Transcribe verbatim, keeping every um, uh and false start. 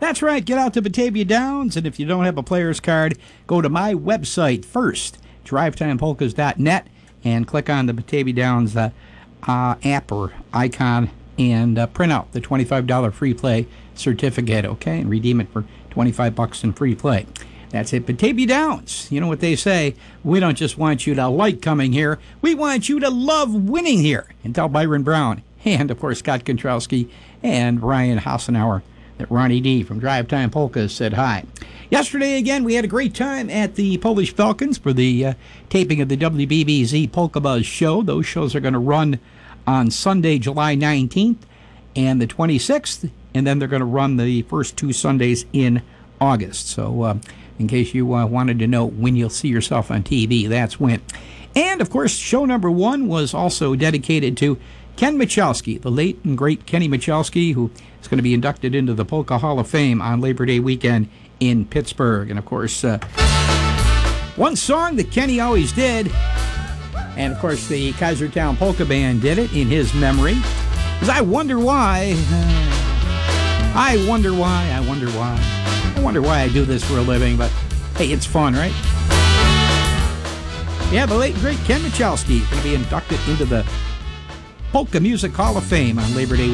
That's right. Get out to Batavia Downs, and if you don't have a player's card, go to my website first, drive time polkas dot net, and click on the Batavia Downs uh, uh, app or icon and uh, print out the twenty-five dollars free play certificate, okay, and redeem it for twenty-five bucks in free play. That's it. Batavia Downs. You know what they say. We don't just want you to like coming here. We want you to love winning here. And tell Byron Brown and, of course, Scott Kontrowski and Ryan Hassenauer that Ronnie D from Drive Time Polkas said hi. Yesterday, again, we had a great time at the Polish Falcons for the uh, taping of the W B B Z Polka Buzz show. Those shows are going to run on Sunday, July nineteenth and the twenty-sixth, and then they're going to run the first two Sundays in August. So uh, in case you uh, wanted to know when you'll see yourself on T V, that's when. And, of course, show number one was also dedicated to Ken Michalski, the late and great Kenny Michalski, who is going to be inducted into the Polka Hall of Fame on Labor Day weekend in Pittsburgh. And, of course, uh, one song that Kenny always did, and, of course, the Kaisertown Polka Band did it in his memory, is I Wonder Why. I wonder why, I wonder why. I wonder why I do this for a living, but, hey, it's fun, right? Yeah, the late and great Ken Michalski is going to be inducted into the Polka Music Hall of Fame on Labor Day